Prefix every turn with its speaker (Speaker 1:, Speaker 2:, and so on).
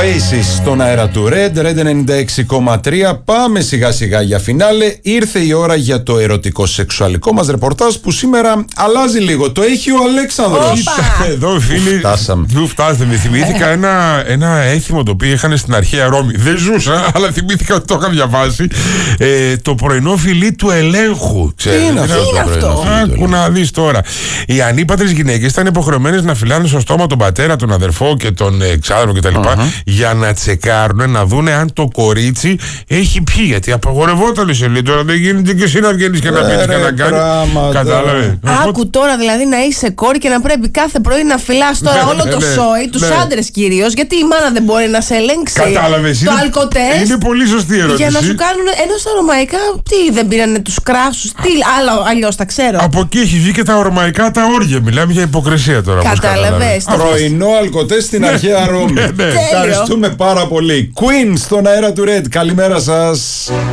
Speaker 1: Oasis στον αέρα του Red 96,3. Πάμε σιγά σιγά για φινάλε. Ήρθε η ώρα για το ερωτικό σεξουαλικό μας ρεπορτάζ που σήμερα αλλάζει λίγο. Το έχει ο Αλέξανδρος.
Speaker 2: Εδώ φίλοι, του φτάσαμε. Θυμήθηκα ένα έθιμο το οποίο είχαν στην αρχαία Ρώμη. Δεν ζούσα, αλλά θυμήθηκα ότι το είχα διαβάσει. Το πρωινό φιλί του ελέγχου.
Speaker 1: Τι είναι αυτό?
Speaker 2: Άκου να δεις τώρα. Οι ανήπατρες γυναίκες ήταν υποχρεωμένες να φυλάνε στο στόμα τον πατέρα, τον αδερφό και τον εξάδερφο κτλ. Για να τσεκάρουν, να δούνε αν το κορίτσι έχει πιει. Γιατί απαγορευόταν σε λίγο. Τώρα δεν γίνεται και εσύ να βγαίνεις και να πίνεις και να κάνεις. Κατάλαβε.
Speaker 3: Άκου τώρα δηλαδή να είσαι κόρη και να πρέπει κάθε πρωί να φυλάς τώρα όλο το σόι, τους άντρες κυρίως. Γιατί η μάνα δεν μπορεί να σε ελέγξει.
Speaker 2: Κατάλαβες.
Speaker 3: Το αλκοτέστ.
Speaker 2: Είναι πολύ σωστή ερώτηση.
Speaker 3: Για να σου κάνουν. Ενώ στα ρωμαϊκά, τι δεν πήρανε τους κράσους. Τι άλλο αλλιώς τα ξέρω.
Speaker 2: Από εκεί έχει βγει και τα ρωμαϊκά τα όργια. Μιλάμε για υποκρισία τώρα.
Speaker 3: Κατάλαβες.
Speaker 1: Πρωινό αλκοτέστ στην αρχαία Ρώμη. Ευχαριστούμε πάρα πολύ. Queen στον αέρα του Red. Καλημέρα σας.